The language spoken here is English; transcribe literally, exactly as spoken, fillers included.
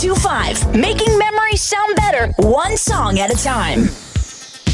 two five, making memories sound better one song at a time.